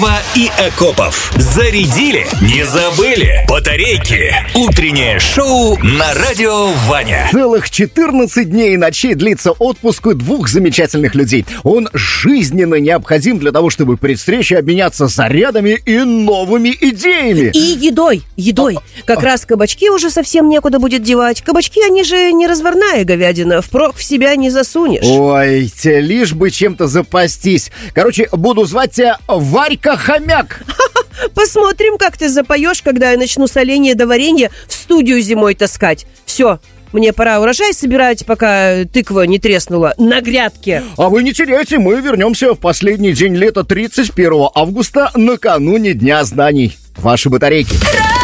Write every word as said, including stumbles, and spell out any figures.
И Акопов. Зарядили? Не забыли? Батарейки. Утреннее шоу на радио Ваня. Целых четырнадцать дней и ночей длится отпуск у двух замечательных людей. Он жизненно необходим для того, чтобы при встрече обменяться зарядами и новыми идеями. И едой, едой. Как раз кабачки уже совсем некуда будет девать. Кабачки, они же не разварная говядина. Впрок в себя не засунешь. Ой, те, лишь бы чем-то запастись. Короче, буду звать тебя Варька Хомяк. Посмотрим, как ты запоешь, когда я начну соленье до варенья в студию зимой таскать. Все, мне пора урожай собирать, пока тыква не треснула на грядке. А вы не теряйте, мы вернемся в последний день лета, тридцать первого августа, накануне Дня знаний. Ваши батарейки.